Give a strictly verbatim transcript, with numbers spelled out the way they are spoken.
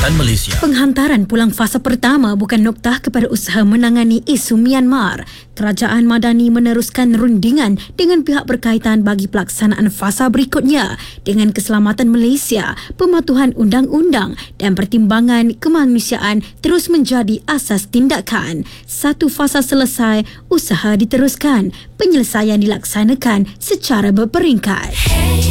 Keselamatan Malaysia. Penghantaran pulang fasa pertama bukan noktah kepada usaha menangani isu Myanmar. Kerajaan Madani meneruskan rundingan dengan pihak berkaitan bagi pelaksanaan fasa berikutnya dengan keselamatan Malaysia, pematuhan undang-undang dan pertimbangan kemanusiaan terus menjadi asas tindakan. Satu fasa selesai, usaha diteruskan, penyelesaian dilaksanakan secara berperingkat.